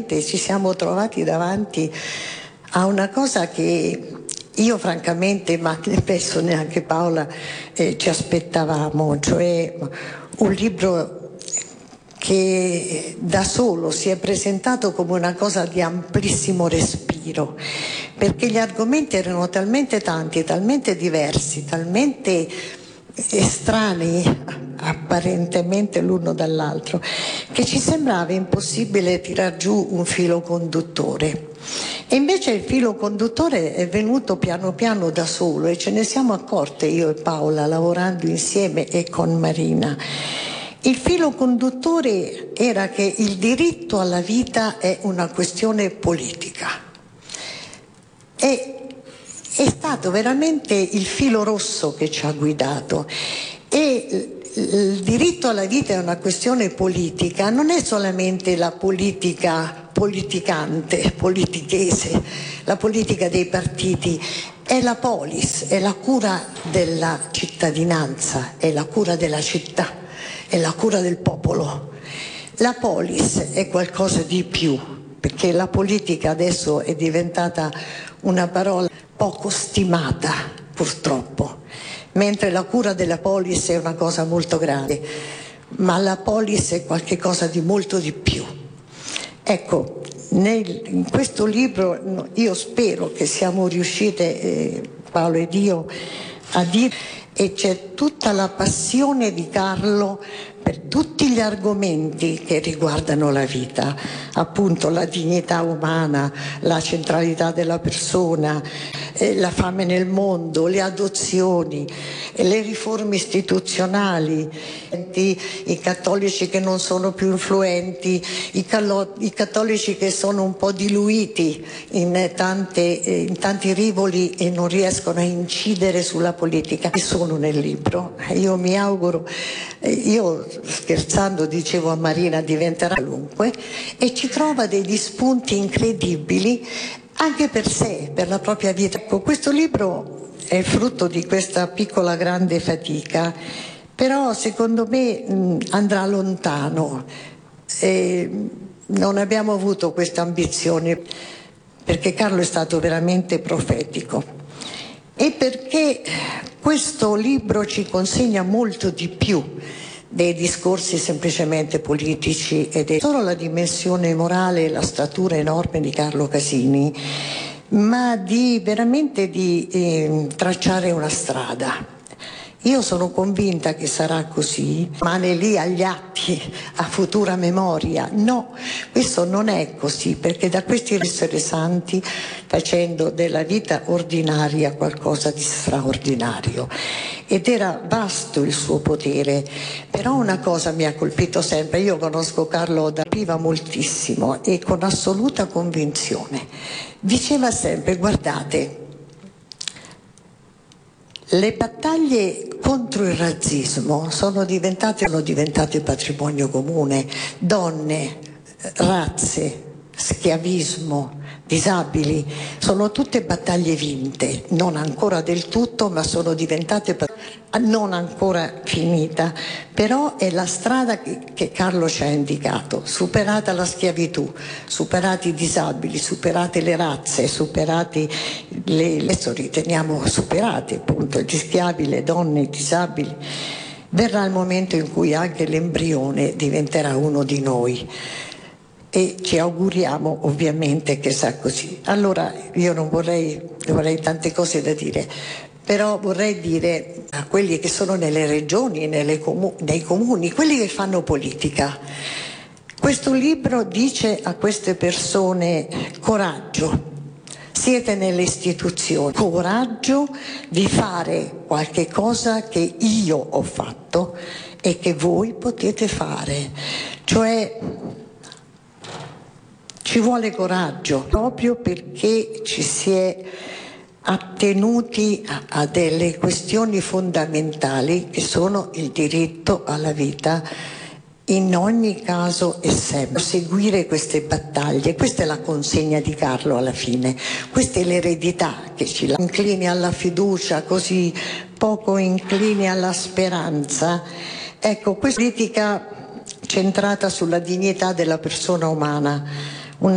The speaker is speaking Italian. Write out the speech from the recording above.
veramente ci siamo trovati davanti a una cosa che io francamente, ma penso neanche Paola, ci aspettavamo, cioè un libro che da solo si è presentato come una cosa di amplissimo respiro, perché gli argomenti erano talmente tanti, talmente diversi, talmente estranei apparentemente l'uno dall'altro, che ci sembrava impossibile tirar giù un filo conduttore. E invece il filo conduttore è venuto piano piano da solo, e ce ne siamo accorte io e Paola lavorando insieme e con Marina. Il filo conduttore era che il diritto alla vita è una questione politica. È stato veramente il filo rosso che ci ha guidato. E il diritto alla vita è una questione politica, non è solamente la politica politicante, politichese, la politica dei partiti, è la polis, è la cura della cittadinanza, è la cura della città, è la cura del popolo. La polis è qualcosa di più, perché la politica adesso è diventata una parola poco stimata, purtroppo, mentre la cura della polis è una cosa molto grande, ma la polis è qualcosa di molto di più. Ecco, in questo libro io spero che siamo riuscite, Paolo ed io, a dire, e c'è tutta la passione di Carlo per tutti gli argomenti che riguardano la vita, appunto la dignità umana, la centralità della persona, la fame nel mondo, le adozioni, le riforme istituzionali, i cattolici che non sono più influenti, i cattolici che sono un po' diluiti in tanti rivoli e non riescono a incidere sulla politica. Sono nel libro, io mi auguro, io scherzando dicevo a Marina diventerà qualunque, e ci trova degli spunti incredibili anche per sé, per la propria vita. Ecco, questo libro è frutto di questa piccola grande fatica, però secondo me andrà lontano. Non abbiamo avuto questa ambizione perché Carlo è stato veramente profetico e perché questo libro ci consegna molto di più dei discorsi semplicemente politici ed è solo la dimensione morale e la statura enorme di Carlo Casini, ma veramente di tracciare una strada. Io sono convinta che sarà così, rimane lì agli atti, a futura memoria. No, questo non è così, perché da questi essere santi, facendo della vita ordinaria qualcosa di straordinario. Ed era vasto il suo potere, però una cosa mi ha colpito sempre, io conosco Carlo da piva moltissimo e con assoluta convinzione. Diceva sempre, guardate, le battaglie contro il razzismo sono diventate patrimonio comune. Donne, razze, schiavismo, disabili, sono tutte battaglie vinte, non ancora del tutto, ma sono diventate non ancora finita, però è la strada che Carlo ci ha indicato, superata la schiavitù, superati i disabili, superate le razze, superati adesso riteniamo superati appunto gli schiavi, le donne, i disabili. Verrà il momento in cui anche l'embrione diventerà uno di noi. E ci auguriamo ovviamente che sia così. Allora io non vorrei tante cose da dire, però vorrei dire a quelli che sono nelle regioni, nei comuni, quelli che fanno politica, questo libro dice a queste persone: coraggio, siete nelle istituzioni, coraggio di fare qualche cosa che io ho fatto e che voi potete fare, cioè ci vuole coraggio, proprio perché ci si è attenuti a delle questioni fondamentali che sono il diritto alla vita in ogni caso e sempre. Seguire queste battaglie, questa è la consegna di Carlo alla fine, questa è l'eredità che ci lascia. Inclini alla fiducia, così poco inclini alla speranza. Ecco, questa politica centrata sulla dignità della persona umana